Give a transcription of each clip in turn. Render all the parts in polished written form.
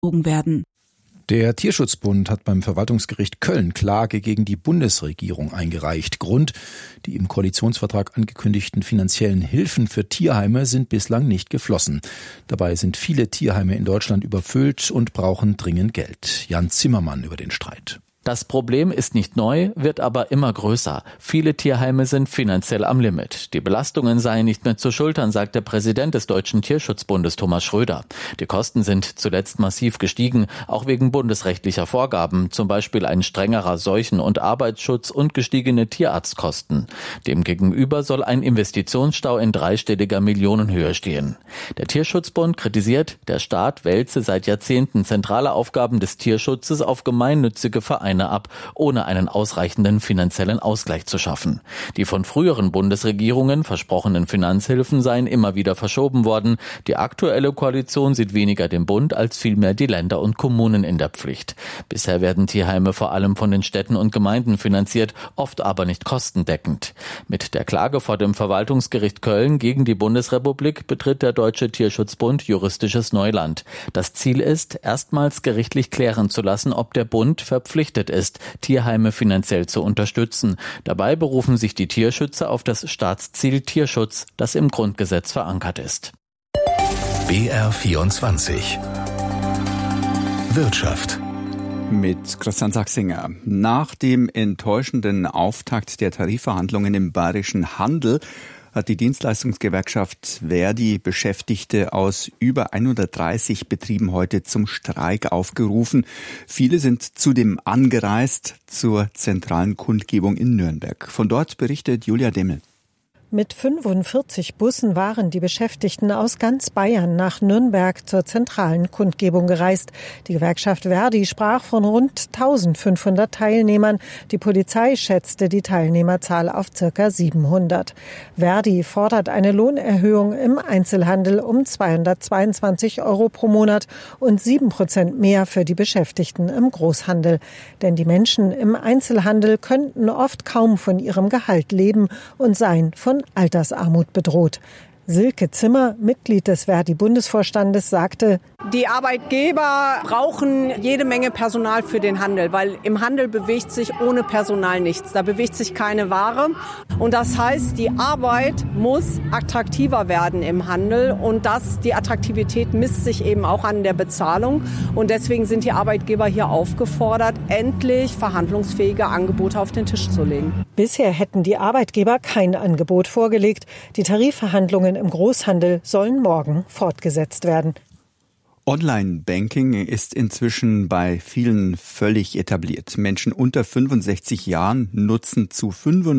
werden. Der Tierschutzbund hat beim Verwaltungsgericht Köln Klage gegen die Bundesregierung eingereicht. Grund: die im Koalitionsvertrag angekündigten finanziellen Hilfen für Tierheime sind bislang nicht geflossen. Dabei sind viele Tierheime in Deutschland überfüllt und brauchen dringend Geld. Jan Zimmermann über den Streit. Das Problem ist nicht neu, wird aber immer größer. Viele Tierheime sind finanziell am Limit. Die Belastungen seien nicht mehr zu schultern, sagt der Präsident des Deutschen Tierschutzbundes Thomas Schröder. Die Kosten sind zuletzt massiv gestiegen, auch wegen bundesrechtlicher Vorgaben, zum Beispiel ein strengerer Seuchen- und Arbeitsschutz und gestiegene Tierarztkosten. Demgegenüber soll ein Investitionsstau in dreistelliger Millionenhöhe stehen. Der Tierschutzbund kritisiert, der Staat wälze seit Jahrzehnten zentrale Aufgaben des Tierschutzes auf gemeinnützige Vereine ab, ohne einen ausreichenden finanziellen Ausgleich zu schaffen. Die von früheren Bundesregierungen versprochenen Finanzhilfen seien immer wieder verschoben worden. Die aktuelle Koalition sieht weniger den Bund als vielmehr die Länder und Kommunen in der Pflicht. Bisher werden Tierheime vor allem von den Städten und Gemeinden finanziert, oft aber nicht kostendeckend. Mit der Klage vor dem Verwaltungsgericht Köln gegen die Bundesrepublik betritt der Deutsche Tierschutzbund juristisches Neuland. Das Ziel ist, erstmals gerichtlich klären zu lassen, ob der Bund verpflichtet ist, Tierheime finanziell zu unterstützen. Dabei berufen sich die Tierschützer auf das Staatsziel Tierschutz, das im Grundgesetz verankert ist. BR24 Wirtschaft mit Christian Sachsinger. Nach dem enttäuschenden Auftakt der Tarifverhandlungen im bayerischen Handel hat die Dienstleistungsgewerkschaft ver.di Beschäftigte aus über 130 Betrieben heute zum Streik aufgerufen. Viele sind zudem angereist zur zentralen Kundgebung in Nürnberg. Von dort berichtet Julia Demmel. Mit 45 Bussen waren die Beschäftigten aus ganz Bayern nach Nürnberg zur zentralen Kundgebung gereist. Die Gewerkschaft ver.di sprach von rund 1500 Teilnehmern. Die Polizei schätzte die Teilnehmerzahl auf ca. 700. ver.di fordert eine Lohnerhöhung im Einzelhandel um 222 € pro Monat und 7% mehr für die Beschäftigten im Großhandel. Denn die Menschen im Einzelhandel könnten oft kaum von ihrem Gehalt leben und seien von Altersarmut bedroht. Silke Zimmer, Mitglied des ver.di-Bundesvorstandes, sagte: Die Arbeitgeber brauchen jede Menge Personal für den Handel, weil im Handel bewegt sich ohne Personal nichts. Da bewegt sich keine Ware. Und das heißt, die Arbeit muss attraktiver werden im Handel. Und die Attraktivität misst sich eben auch an der Bezahlung. Und deswegen sind die Arbeitgeber hier aufgefordert, endlich verhandlungsfähige Angebote auf den Tisch zu legen. Bisher hätten die Arbeitgeber kein Angebot vorgelegt. Die Tarifverhandlungen im Großhandel sollen morgen fortgesetzt werden. Online-Banking ist inzwischen bei vielen völlig etabliert. Menschen unter 65 Jahren nutzen zu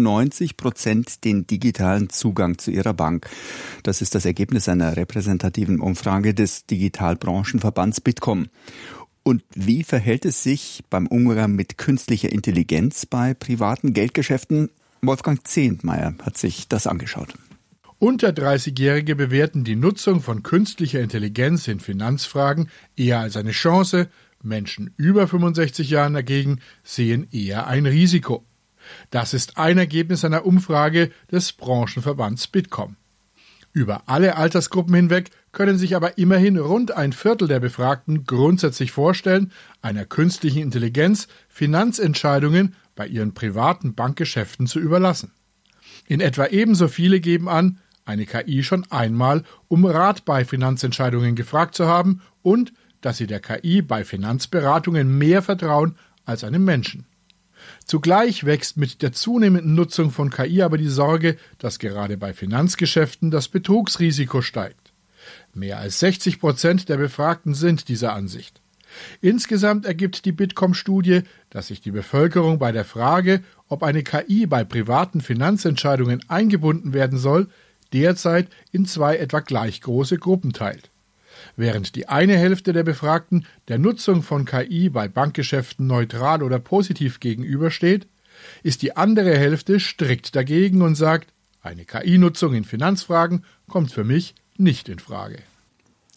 95% den digitalen Zugang zu ihrer Bank. Das ist das Ergebnis einer repräsentativen Umfrage des Digitalbranchenverbands Bitkom. Und wie verhält es sich beim Umgang mit künstlicher Intelligenz bei privaten Geldgeschäften? Wolfgang Zehntmeier hat sich das angeschaut. Unter 30-Jährige bewerten die Nutzung von künstlicher Intelligenz in Finanzfragen eher als eine Chance. Menschen über 65 Jahren dagegen sehen eher ein Risiko. Das ist ein Ergebnis einer Umfrage des Branchenverbands Bitkom. Über alle Altersgruppen hinweg können sich aber immerhin rund ein Viertel der Befragten grundsätzlich vorstellen, einer künstlichen Intelligenz Finanzentscheidungen bei ihren privaten Bankgeschäften zu überlassen. In etwa ebenso viele geben an, eine KI schon einmal um Rat bei Finanzentscheidungen gefragt zu haben und dass sie der KI bei Finanzberatungen mehr vertrauen als einem Menschen. Zugleich wächst mit der zunehmenden Nutzung von KI aber die Sorge, dass gerade bei Finanzgeschäften das Betrugsrisiko steigt. Mehr als 60% der Befragten sind dieser Ansicht. Insgesamt ergibt die Bitkom-Studie, dass sich die Bevölkerung bei der Frage, ob eine KI bei privaten Finanzentscheidungen eingebunden werden soll, derzeit in zwei etwa gleich große Gruppen teilt. Während die eine Hälfte der Befragten der Nutzung von KI bei Bankgeschäften neutral oder positiv gegenübersteht, ist die andere Hälfte strikt dagegen und sagt, eine KI-Nutzung in Finanzfragen kommt für mich nicht in Frage.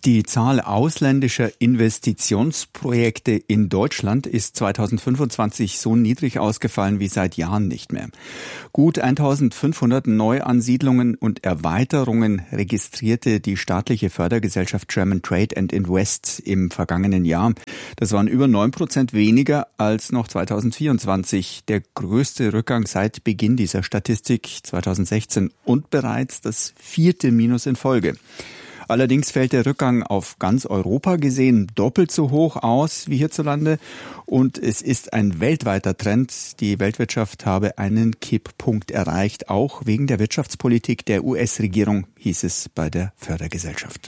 Die Zahl ausländischer Investitionsprojekte in Deutschland ist 2025 so niedrig ausgefallen wie seit Jahren nicht mehr. Gut 1500 Neuansiedlungen und Erweiterungen registrierte die staatliche Fördergesellschaft German Trade and Invest im vergangenen Jahr. Das waren über 9% weniger als noch 2024, der größte Rückgang seit Beginn dieser Statistik 2016 und bereits das 4. Minus in Folge. Allerdings fällt der Rückgang auf ganz Europa gesehen doppelt so hoch aus wie hierzulande und es ist ein weltweiter Trend. Die Weltwirtschaft habe einen Kipppunkt erreicht, auch wegen der Wirtschaftspolitik der US-Regierung, hieß es bei der Fördergesellschaft.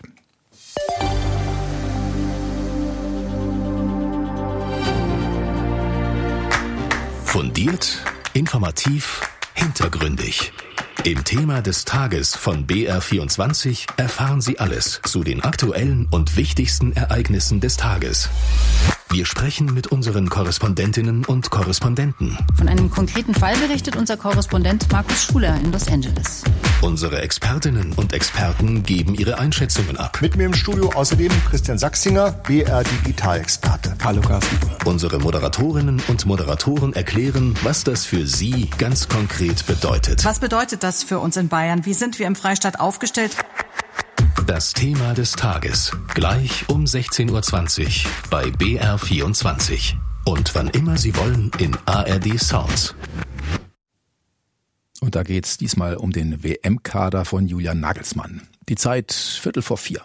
Fundiert, informativ, hintergründig. Im Thema des Tages von BR24 erfahren Sie alles zu den aktuellen und wichtigsten Ereignissen des Tages. Wir sprechen mit unseren Korrespondentinnen und Korrespondenten. Von einem konkreten Fall berichtet unser Korrespondent Markus Schuler in Los Angeles. Unsere Expertinnen und Experten geben ihre Einschätzungen ab. Mit mir im Studio außerdem Christian Sachsinger, BR-Digitalexperte. Hallo Carsten. Unsere Moderatorinnen und Moderatoren erklären, was das für Sie ganz konkret bedeutet. Was bedeutet das für uns in Bayern? Wie sind wir im Freistaat aufgestellt? Das Thema des Tages, gleich um 16.20 Uhr bei BR24. Und wann immer Sie wollen in ARD Sounds. Und da geht's diesmal um den WM-Kader von Julian Nagelsmann. Die Zeit 3:45.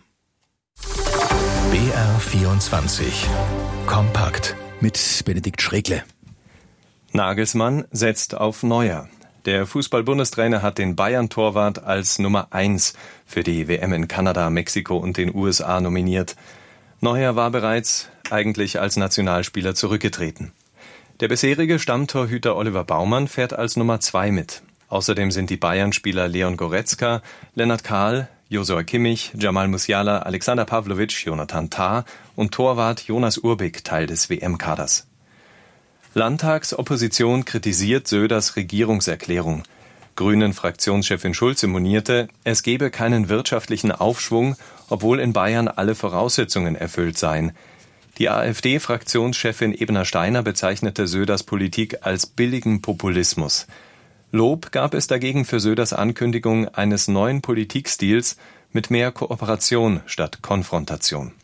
BR24 kompakt Mit Benedikt Schregle. Nagelsmann setzt auf Neuer. Der Fußball-Bundestrainer hat den Bayern-Torwart als Nummer 1 für die WM in Kanada, Mexiko und den USA nominiert. Neuer war bereits eigentlich als Nationalspieler zurückgetreten. Der bisherige Stammtorhüter Oliver Baumann fährt als Nummer 2 mit. Außerdem sind die Bayern-Spieler Leon Goretzka, Lennart Kahl, Josua Kimmich, Jamal Musiala, Alexander Pavlovic, Jonathan Tah und Torwart Jonas Urbik Teil des WM-Kaders. Landtagsopposition kritisiert Söders Regierungserklärung. Grünen-Fraktionschefin Schulze monierte, es gebe keinen wirtschaftlichen Aufschwung, obwohl in Bayern alle Voraussetzungen erfüllt seien. Die AfD-Fraktionschefin Ebner-Steiner bezeichnete Söders Politik als billigen Populismus. Lob gab es dagegen für Söders Ankündigung eines neuen Politikstils mit mehr Kooperation statt Konfrontation.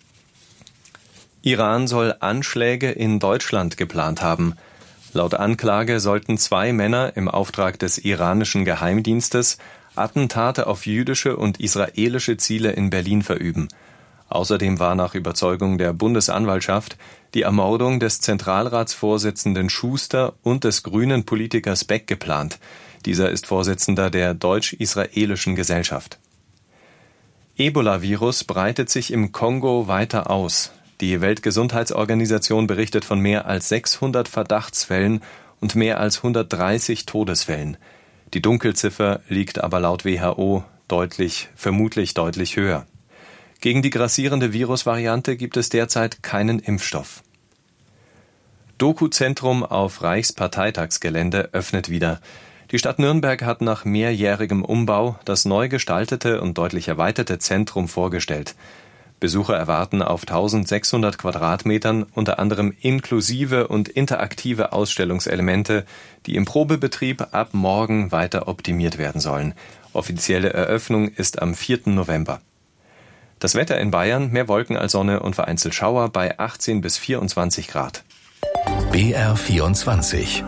Iran soll Anschläge in Deutschland geplant haben. Laut Anklage sollten 2 Männer im Auftrag des iranischen Geheimdienstes Attentate auf jüdische und israelische Ziele in Berlin verüben. Außerdem war nach Überzeugung der Bundesanwaltschaft die Ermordung des Zentralratsvorsitzenden Schuster und des grünen Politikers Beck geplant. Dieser ist Vorsitzender der Deutsch-Israelischen Gesellschaft. Ebola-Virus breitet sich im Kongo weiter aus. Die Weltgesundheitsorganisation berichtet von mehr als 600 Verdachtsfällen und mehr als 130 Todesfällen. Die Dunkelziffer liegt aber laut WHO vermutlich deutlich höher. Gegen die grassierende Virusvariante gibt es derzeit keinen Impfstoff. Doku-Zentrum auf Reichsparteitagsgelände öffnet wieder. Die Stadt Nürnberg hat nach mehrjährigem Umbau das neu gestaltete und deutlich erweiterte Zentrum vorgestellt. Besucher erwarten auf 1600 Quadratmetern unter anderem inklusive und interaktive Ausstellungselemente, die im Probebetrieb ab morgen weiter optimiert werden sollen. Offizielle Eröffnung ist am 4. November. Das Wetter in Bayern, mehr Wolken als Sonne und vereinzelt Schauer bei 18 bis 24 Grad. BR24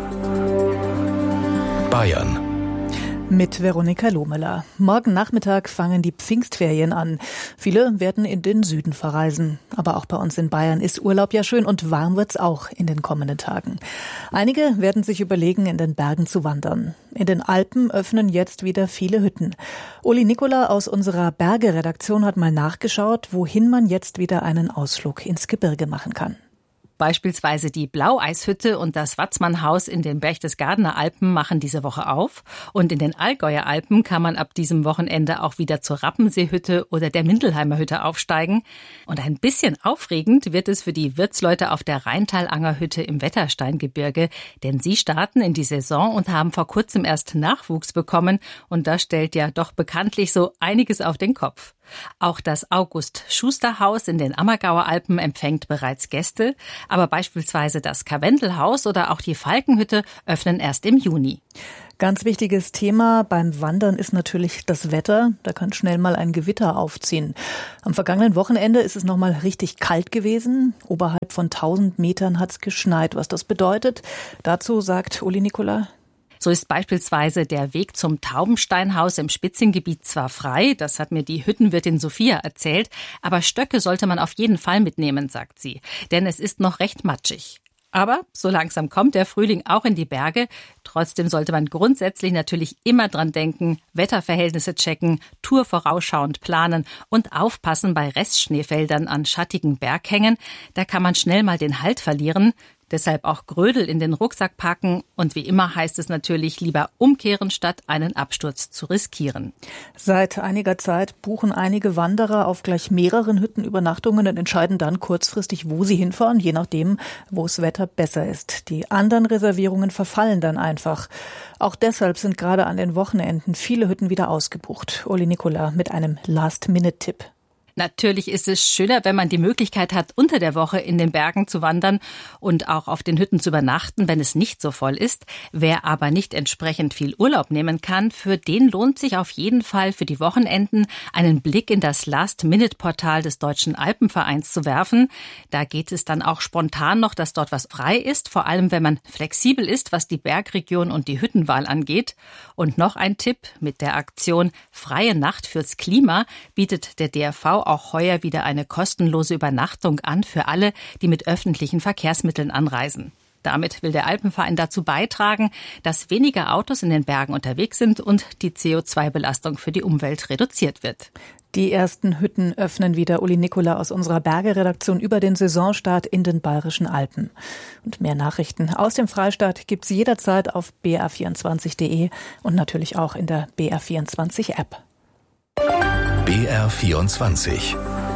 Bayern. Mit Veronika Lohmeler. Morgen Nachmittag fangen die Pfingstferien an. Viele werden in den Süden verreisen. Aber auch bei uns in Bayern ist Urlaub ja schön und warm wird's auch in den kommenden Tagen. Einige werden sich überlegen, in den Bergen zu wandern. In den Alpen öffnen jetzt wieder viele Hütten. Uli Nikola aus unserer Berge-Redaktion hat mal nachgeschaut, wohin man jetzt wieder einen Ausflug ins Gebirge machen kann. Beispielsweise die Blaueishütte und das Watzmannhaus in den Berchtesgadener Alpen machen diese Woche auf. Und in den Allgäuer Alpen kann man ab diesem Wochenende auch wieder zur Rappenseehütte oder der Mindelheimer Hütte aufsteigen. Und ein bisschen aufregend wird es für die Wirtsleute auf der Rheintalanger-Hütte im Wettersteingebirge. Denn sie starten in die Saison und haben vor kurzem erst Nachwuchs bekommen. Und das stellt ja doch bekanntlich so einiges auf den Kopf. Auch das August-Schuster-Haus in den Ammergauer Alpen empfängt bereits Gäste, aber beispielsweise das Karwendelhaus oder auch die Falkenhütte öffnen erst im Juni. Ganz wichtiges Thema beim Wandern ist natürlich das Wetter. Da kann schnell mal ein Gewitter aufziehen. Am vergangenen Wochenende ist es noch mal richtig kalt gewesen. Oberhalb von 1000 Metern hat es geschneit. Was das bedeutet, dazu sagt Uli Nikola. So ist beispielsweise der Weg zum Taubensteinhaus im Spitzengebiet zwar frei, das hat mir die Hüttenwirtin Sophia erzählt, aber Stöcke sollte man auf jeden Fall mitnehmen, sagt sie, denn es ist noch recht matschig. Aber so langsam kommt der Frühling auch in die Berge. Trotzdem sollte man grundsätzlich natürlich immer dran denken, Wetterverhältnisse checken, Tour vorausschauend planen und aufpassen bei Restschneefeldern an schattigen Berghängen. Da kann man schnell mal den Halt verlieren. Deshalb auch Grödel in den Rucksack packen und wie immer heißt es natürlich lieber umkehren, statt einen Absturz zu riskieren. Seit einiger Zeit buchen einige Wanderer auf gleich mehreren Hütten Übernachtungen und entscheiden dann kurzfristig, wo sie hinfahren, je nachdem, wo das Wetter besser ist. Die anderen Reservierungen verfallen dann einfach. Auch deshalb sind gerade an den Wochenenden viele Hütten wieder ausgebucht. Uli Nikola mit einem Last-Minute-Tipp. Natürlich ist es schöner, wenn man die Möglichkeit hat, unter der Woche in den Bergen zu wandern und auch auf den Hütten zu übernachten, wenn es nicht so voll ist. Wer aber nicht entsprechend viel Urlaub nehmen kann, für den lohnt sich auf jeden Fall für die Wochenenden einen Blick in das Last-Minute-Portal des Deutschen Alpenvereins zu werfen. Da geht es dann auch spontan noch, dass dort was frei ist, vor allem wenn man flexibel ist, was die Bergregion und die Hüttenwahl angeht. Und noch ein Tipp: Mit der Aktion Freie Nacht fürs Klima bietet der DRV auch heuer wieder eine kostenlose Übernachtung an für alle, die mit öffentlichen Verkehrsmitteln anreisen. Damit will der Alpenverein dazu beitragen, dass weniger Autos in den Bergen unterwegs sind und die CO2-Belastung für die Umwelt reduziert wird. Die ersten Hütten öffnen wieder. Uli Nikola aus unserer Bergeredaktion über den Saisonstart in den Bayerischen Alpen. Und mehr Nachrichten aus dem Freistaat gibt's jederzeit auf br24.de und natürlich auch in der BR24-App. BR24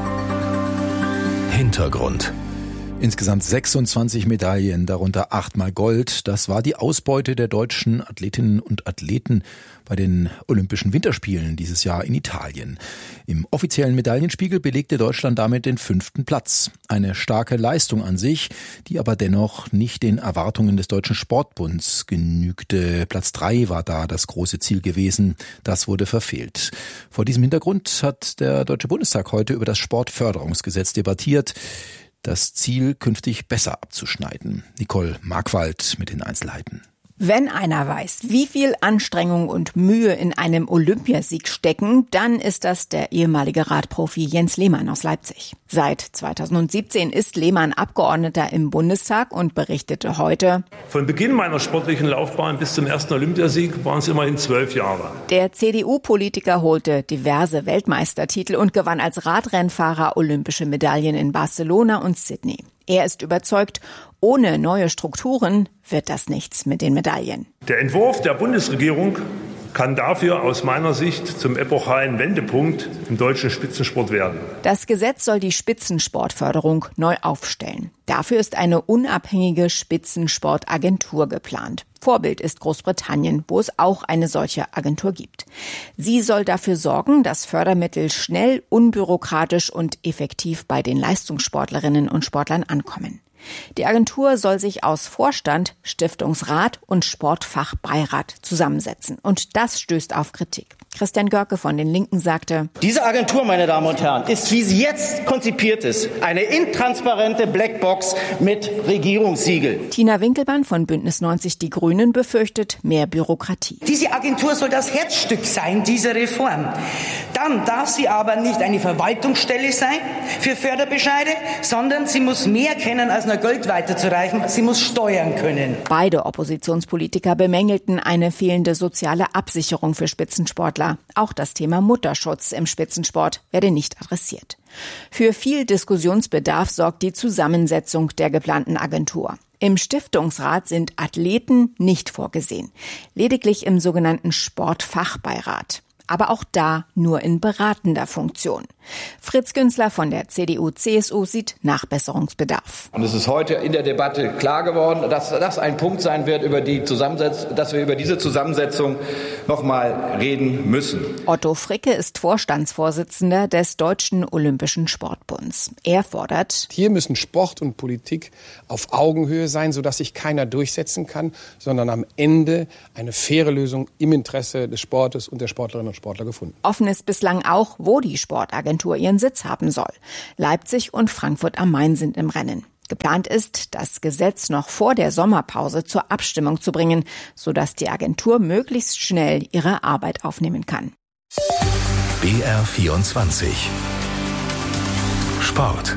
Hintergrund. Insgesamt 26 Medaillen, darunter 8-mal Gold. Das war die Ausbeute der deutschen Athletinnen und Athleten bei den Olympischen Winterspielen dieses Jahr in Italien. Im offiziellen Medaillenspiegel belegte Deutschland damit den 5. Platz. Eine starke Leistung an sich, die aber dennoch nicht den Erwartungen des Deutschen Sportbunds genügte. Platz 3 war da das große Ziel gewesen. Das wurde verfehlt. Vor diesem Hintergrund hat der Deutsche Bundestag heute über das Sportförderungsgesetz debattiert. Das Ziel künftig besser abzuschneiden. Nicole Markwald mit den Einzelheiten. Wenn einer weiß, wie viel Anstrengung und Mühe in einem Olympiasieg stecken, dann ist das der ehemalige Radprofi Jens Lehmann aus Leipzig. Seit 2017 ist Lehmann Abgeordneter im Bundestag und berichtete heute: Von Beginn meiner sportlichen Laufbahn bis zum ersten Olympiasieg waren es immerhin 12 Jahre. Der CDU-Politiker holte diverse Weltmeistertitel und gewann als Radrennfahrer olympische Medaillen in Barcelona und Sydney. Er ist überzeugt, ohne neue Strukturen wird das nichts mit den Medaillen. Der Entwurf der Bundesregierung kann dafür aus meiner Sicht zum epochalen Wendepunkt im deutschen Spitzensport werden. Das Gesetz soll die Spitzensportförderung neu aufstellen. Dafür ist eine unabhängige Spitzensportagentur geplant. Vorbild ist Großbritannien, wo es auch eine solche Agentur gibt. Sie soll dafür sorgen, dass Fördermittel schnell, unbürokratisch und effektiv bei den Leistungssportlerinnen und Sportlern ankommen. Die Agentur soll sich aus Vorstand, Stiftungsrat und Sportfachbeirat zusammensetzen. Und das stößt auf Kritik. Christian Görke von den Linken sagte: Diese Agentur, meine Damen und Herren, ist, wie sie jetzt konzipiert ist, eine intransparente Blackbox mit Regierungssiegel. Tina Winkelmann von Bündnis 90 Die Grünen befürchtet mehr Bürokratie. Diese Agentur soll das Herzstück sein, dieser Reform. Dann darf sie aber nicht eine Verwaltungsstelle sein für Förderbescheide, sondern sie muss mehr kennen, als nur Geld weiterzureichen. Sie muss steuern können. Beide Oppositionspolitiker bemängelten eine fehlende soziale Absicherung für Spitzensportler. Auch das Thema Mutterschutz im Spitzensport werde nicht adressiert. Für viel Diskussionsbedarf sorgt die Zusammensetzung der geplanten Agentur. Im Stiftungsrat sind Athleten nicht vorgesehen, lediglich im sogenannten Sportfachbeirat. Aber auch da nur in beratender Funktion. Fritz Günzler von der CDU-CSU sieht Nachbesserungsbedarf. Und es ist heute in der Debatte klar geworden, dass das ein Punkt sein wird, dass wir über diese Zusammensetzung noch mal reden müssen. Otto Fricke ist Vorstandsvorsitzender des Deutschen Olympischen Sportbunds. Er fordert: Hier müssen Sport und Politik auf Augenhöhe sein, sodass sich keiner durchsetzen kann, sondern am Ende eine faire Lösung im Interesse des Sportes und der Sportlerinnen und Sportler gefunden. Offen ist bislang auch, wo die Sportagentur ihren Sitz haben soll. Leipzig und Frankfurt am Main sind im Rennen. Geplant ist, das Gesetz noch vor der Sommerpause zur Abstimmung zu bringen, sodass die Agentur möglichst schnell ihre Arbeit aufnehmen kann. BR24 Sport.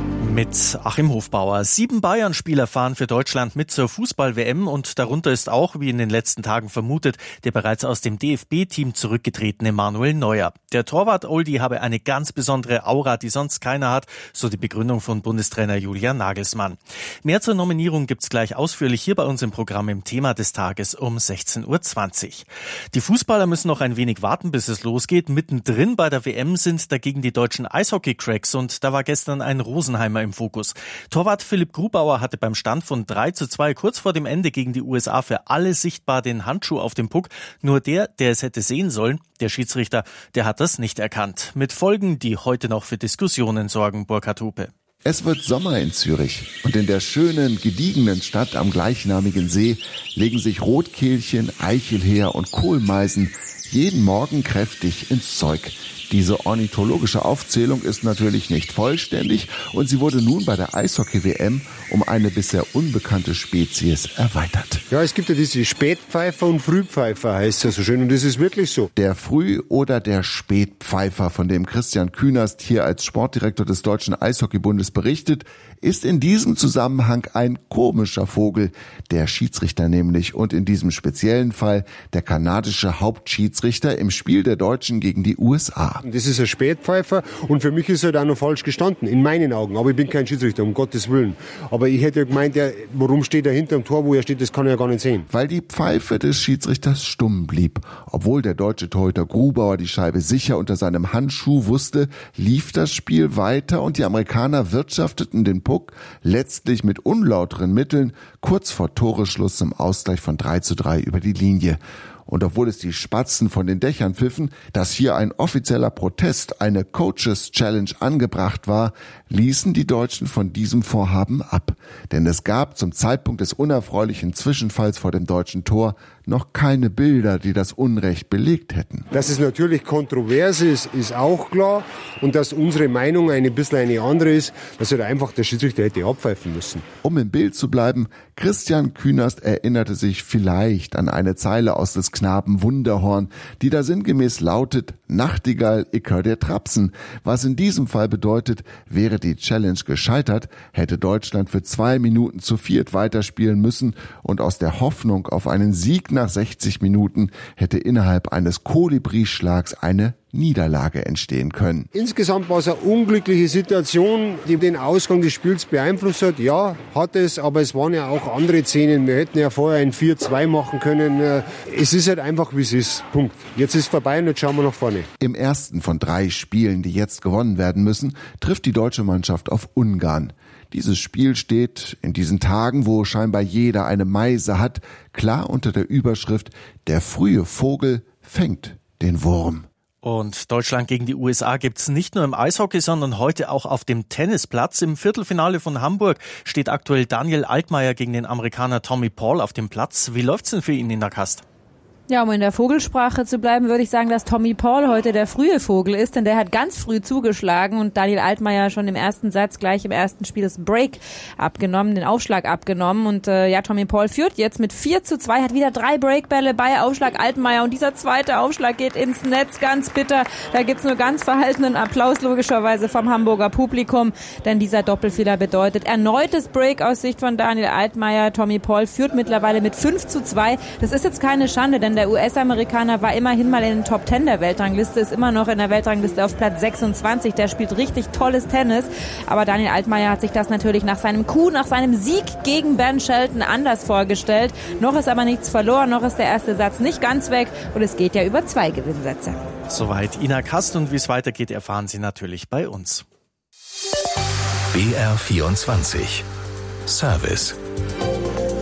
Mit Achim Hofbauer. 7 Bayern-Spieler fahren für Deutschland mit zur Fußball-WM und darunter ist auch, wie in den letzten Tagen vermutet, der bereits aus dem DFB-Team zurückgetretene Manuel Neuer. Der Torwart Oldie habe eine ganz besondere Aura, die sonst keiner hat, so die Begründung von Bundestrainer Julian Nagelsmann. Mehr zur Nominierung gibt's gleich ausführlich hier bei uns im Programm im Thema des Tages um 16:20 Uhr. Die Fußballer müssen noch ein wenig warten, bis es losgeht. Mittendrin bei der WM sind dagegen die deutschen Eishockey-Cracks und da war gestern ein Rosenheimer im Fokus. Torwart Philipp Grubauer hatte beim Stand von 3:2 kurz vor dem Ende gegen die USA für alle sichtbar den Handschuh auf dem Puck. Nur der es hätte sehen sollen, der Schiedsrichter, der hat das nicht erkannt. Mit Folgen, die heute noch für Diskussionen sorgen, Burkhard Hupe. Es wird Sommer in Zürich und in der schönen, gediegenen Stadt am gleichnamigen See legen sich Rotkehlchen, Eichelheer und Kohlmeisen jeden Morgen kräftig ins Zeug. Diese ornithologische Aufzählung ist natürlich nicht vollständig und sie wurde nun bei der Eishockey-WM um eine bisher unbekannte Spezies erweitert. Ja, es gibt ja diese Spätpfeifer und Frühpfeifer, heißt es so schön, und das ist wirklich so. Der Früh- oder der Spätpfeifer, von dem Christian Künast hier als Sportdirektor des Deutschen Eishockeybundes berichtet, ist in diesem Zusammenhang ein komischer Vogel, der Schiedsrichter nämlich und in diesem speziellen Fall der kanadische Hauptschiedsrichter im Spiel der Deutschen gegen die USA. Das ist ein Spätpfeifer und für mich ist er da noch falsch gestanden, in meinen Augen. Aber ich bin kein Schiedsrichter, um Gottes Willen. Aber ich hätte gemeint, warum steht er hinterm Tor, wo er steht, das kann er ja gar nicht sehen. Weil die Pfeife des Schiedsrichters stumm blieb. Obwohl der deutsche Torhüter Grubauer die Scheibe sicher unter seinem Handschuh wusste, lief das Spiel weiter und die Amerikaner wirtschafteten den Puck letztlich mit unlauteren Mitteln kurz vor Toreschluss zum Ausgleich von 3:3 über die Linie. Und obwohl es die Spatzen von den Dächern pfiffen, dass hier ein offizieller Protest, eine Coaches Challenge angebracht war, ließen die Deutschen von diesem Vorhaben ab. Denn es gab zum Zeitpunkt des unerfreulichen Zwischenfalls vor dem deutschen Tor noch keine Bilder, die das Unrecht belegt hätten. Dass es natürlich kontrovers ist auch klar. Und dass unsere Meinung ein bisschen eine andere ist, dass halt einfach der Schiedsrichter hätte abpfeifen müssen. Um im Bild zu bleiben, Christian Künast erinnerte sich vielleicht an eine Zeile aus des Knaben Wunderhorn, die da sinngemäß lautet: Nachtigall, ich hör dir trapsen. Was in diesem Fall bedeutet, wäre die Challenge gescheitert, hätte Deutschland für 2 Minuten zu 4 weiterspielen müssen und aus der Hoffnung auf einen Sieg nach 60 Minuten hätte innerhalb eines Kolibri-Schlags eine Niederlage entstehen können. Insgesamt war es eine unglückliche Situation, die den Ausgang des Spiels beeinflusst hat. Ja, hat es, aber es waren ja auch andere Szenen. Wir hätten ja vorher ein 4:2 machen können. Es ist halt einfach, wie es ist. Punkt. Jetzt ist vorbei und jetzt schauen wir nach vorne. Im ersten von 3 Spielen, die jetzt gewonnen werden müssen, trifft die deutsche Mannschaft auf Ungarn. Dieses Spiel steht in diesen Tagen, wo scheinbar jeder eine Meise hat, klar unter der Überschrift: Der frühe Vogel fängt den Wurm. Und Deutschland gegen die USA gibt's nicht nur im Eishockey, sondern heute auch auf dem Tennisplatz. Im Viertelfinale von Hamburg steht aktuell Daniel Altmaier gegen den Amerikaner Tommy Paul auf dem Platz. Wie läuft's denn für ihn in der Kast? Ja, um in der Vogelsprache zu bleiben, würde ich sagen, dass Tommy Paul heute der frühe Vogel ist, denn der hat ganz früh zugeschlagen und Daniel Altmaier schon im ersten Satz gleich im ersten Spiel das Break abgenommen, den Aufschlag abgenommen und Tommy Paul führt jetzt mit 4:2, hat wieder 3 Breakbälle bei Aufschlag Altmaier und dieser zweite Aufschlag geht ins Netz, ganz bitter. Da gibt's nur ganz verhaltenen Applaus logischerweise vom Hamburger Publikum, denn dieser Doppelfehler bedeutet erneutes Break aus Sicht von Daniel Altmaier. Tommy Paul führt mittlerweile mit 5:2. Das ist jetzt keine Schande, denn der US-Amerikaner war immerhin mal in den Top 10 der Weltrangliste, ist immer noch in der Weltrangliste auf Platz 26. Der spielt richtig tolles Tennis. Aber Daniel Altmaier hat sich das natürlich nach seinem Coup, nach seinem Sieg gegen Ben Shelton anders vorgestellt. Noch ist aber nichts verloren, noch ist der erste Satz nicht ganz weg und es geht ja über 2 Gewinnsätze. Soweit Ina Kast und wie es weitergeht, erfahren Sie natürlich bei uns. BR24 Service.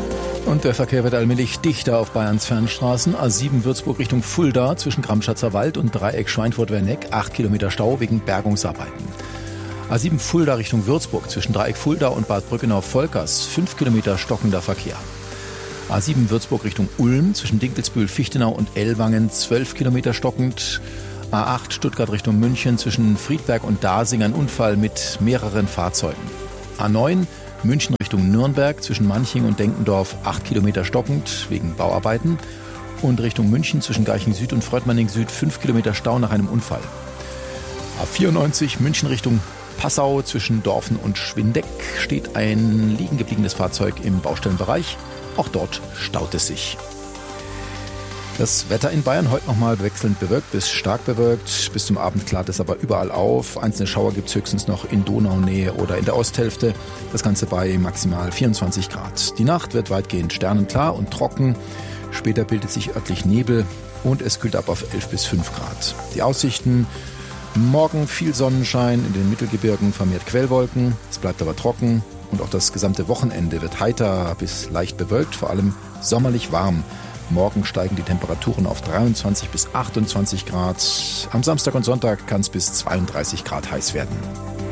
Und der Verkehr wird allmählich dichter auf Bayerns Fernstraßen. A7 Würzburg Richtung Fulda zwischen Gramschatzer Wald und Dreieck Schweinfurt-Werneck 8 Kilometer Stau wegen Bergungsarbeiten. A7 Fulda Richtung Würzburg zwischen Dreieck Fulda und Bad Brückenau-Volkers 5 Kilometer stockender Verkehr. A7 Würzburg Richtung Ulm zwischen Dinkelsbühl, Fichtenau und Ellwangen 12 Kilometer stockend. A8 Stuttgart Richtung München zwischen Friedberg und Dasing ein Unfall mit mehreren Fahrzeugen. A9 München Richtung Nürnberg zwischen Manching und Denkendorf 8 Kilometer stockend wegen Bauarbeiten. Und Richtung München zwischen Garching Süd und Fröttmanning Süd 5 Kilometer Stau nach einem Unfall. A94 München Richtung Passau zwischen Dorfen und Schwindeck steht ein liegen gebliebenes Fahrzeug im Baustellenbereich. Auch dort staut es sich. Das Wetter in Bayern heute nochmal wechselnd bewölkt bis stark bewölkt. Bis zum Abend klart es aber überall auf. Einzelne Schauer gibt es höchstens noch in Donaunähe oder in der Osthälfte. Das Ganze bei maximal 24 Grad. Die Nacht wird weitgehend sternenklar und trocken. Später bildet sich örtlich Nebel und es kühlt ab auf 11 bis 5 Grad. Die Aussichten: morgen viel Sonnenschein, in den Mittelgebirgen vermehrt Quellwolken. Es bleibt aber trocken und auch das gesamte Wochenende wird heiter bis leicht bewölkt, vor allem sommerlich warm. Morgen steigen die Temperaturen auf 23 bis 28 Grad. Am Samstag und Sonntag kann es bis 32 Grad heiß werden.